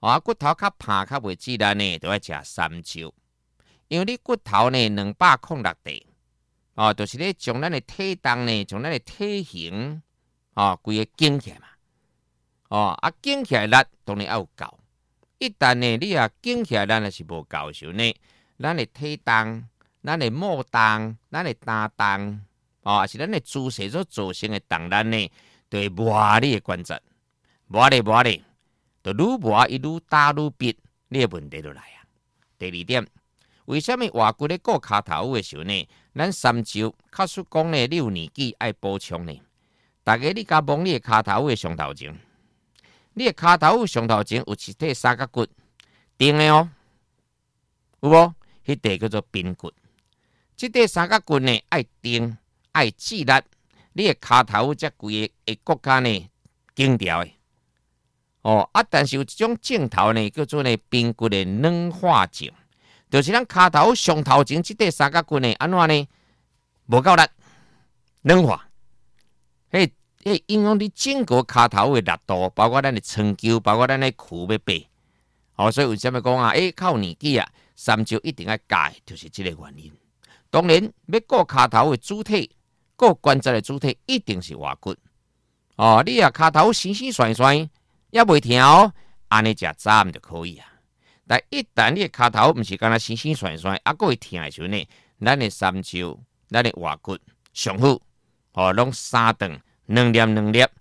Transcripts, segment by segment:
骨头较胖较袂自然呢，就要食三椒，因为你骨头呢206块，就是咧将咱的体重呢，将咱的体型规个减起来嘛，减起来力当然要有够。一旦呢你减起来力若是无够的时候呢，咱的体重、咱的末重、咱的担重，还是咱的姿势所造成的重量呢，就会磨你的关节，磨咧，就愈磨伊愈打愈逼，你的问题就来啊。第二点，为什么活骨咧顾骹头骨的时候呢？咱三招，假使讲呢，你有年纪爱补充呢。大家你甲摸你的骹头骨的上头前，你的骹头骨上头前有一块三角骨，顶的哦，有无？迄块叫做髌骨。这块三角骨呢，爱顶爱自力，你的骹头骨才规个骨架呢紧条的。但是有一种症头呢，叫做呢髌骨的软化症，就是咱骹头上头前这块三角骨呢，安怎呢？无够力，软化。迄影响你整个骹头的力度，包括咱的长肌，包括咱的躯要背。所以为什么讲啊？靠年纪啊，三招一定要戒，就是这个原因。当然，要顾骹头的主体，顾关节的主体，一定是活骨。你骹头酸酸也袂疼哦，安尼食早就可以啊。但一旦你的骹头毋是干那酸酸，还会疼的时候呢，咱的三招，咱的活骨上好，拢3顿2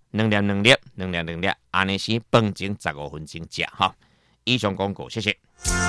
粒，安尼是饭前15分钟食哈。以上广告，谢谢。